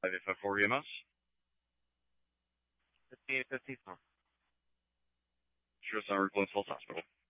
5854 EMS. 5854. Sure, Sunrise Glens Falls Hospital.